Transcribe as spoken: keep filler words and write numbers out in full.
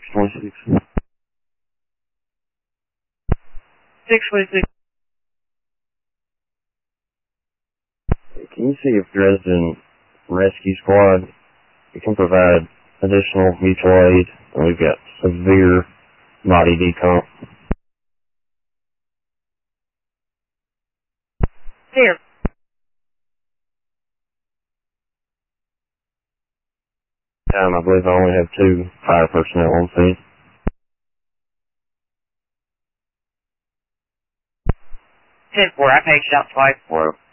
twenty-six. six twenty-six. Can you see if Dresden Rescue Squad can provide additional mutual aid? We've got severe body decomp. Here. Um, I believe I only have two fire personnel on scene. ten four, I paid shot twice. Well,